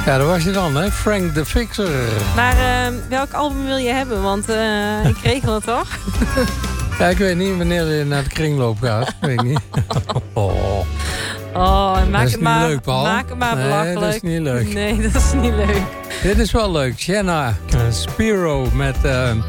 Ja, dat was je dan, hè? Frank the Fixer. Maar welk album wil je hebben? Want ik regel het toch? Ja, ik weet niet wanneer je naar de kringloop gaat. Weet ik niet. Maak het maar leuk, Paul. Maak het maar belachelijk. Nee, dat is niet leuk. Nee, dat is niet leuk. Dit is wel leuk. Jenna Spiro met